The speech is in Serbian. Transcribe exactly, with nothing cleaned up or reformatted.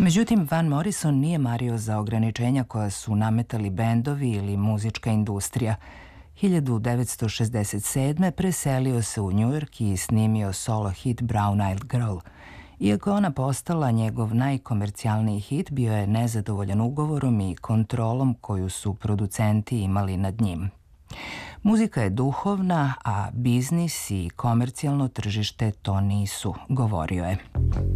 Međutim, Van Morrison nije mario za ograničenja koja su nametali bendovi ili muzička industrija. hiljadu devetsto šezdeset sedme. preselio se u Njujork i snimio solo hit Brown Eyed Girl. Iako je ona postala njegov najkomercijalniji hit, bio je nezadovoljan ugovorom i kontrolom koju su producenti imali nad njim. Muzika je duhovna, a biznis i komercijalno tržište to nisu, govorio je.